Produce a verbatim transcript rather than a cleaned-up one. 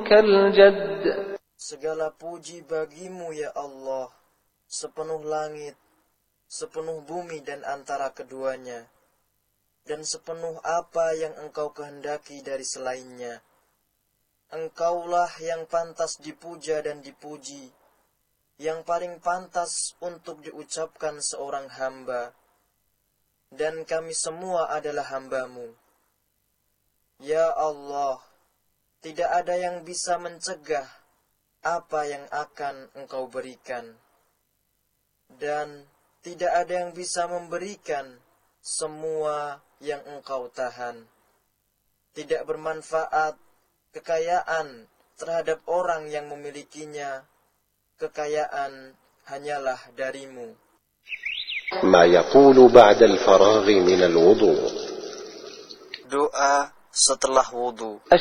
الجد. Segala puji bagimu ya Allah, sepenuh langit, sepenuh bumi dan antara keduanya, dan sepenuh apa yang engkau kehendaki dari selainnya. Engkaulah yang pantas dipuja dan dipuji, yang paling pantas untuk diucapkan seorang hamba, dan kami semua adalah hamba-Mu. Ya Allah, tidak ada yang bisa mencegah apa yang akan Engkau berikan, dan tidak ada yang bisa memberikan semua yang Engkau tahan. Tidak bermanfaat kekayaan terhadap orang yang memilikinya. Kekayaan hanyalah dari-Mu. ما يقول بعد الفراغ من الوضوء. Doa setelah wudu.